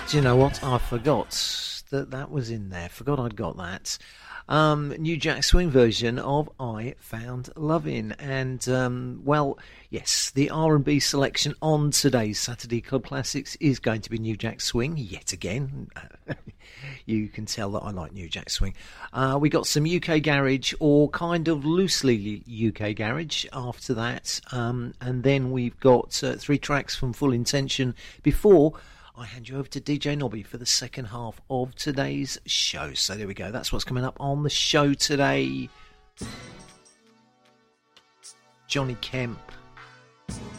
Do you know what? I forgot that was in there. Forgot I'd got that. New Jack Swing version of I Found Lovin'. And, well, yes, the R&B selection on today's Saturday Club Classics is going to be New Jack Swing, yet again. You can tell that I like New Jack Swing. We got some UK Garage, or kind of loosely UK Garage after that. And then we've got 3 tracks from Full Intention before I hand you over to DJ Nobby for the second half of today's show. So there we go. That's what's coming up on the show today. Johnny Kemp.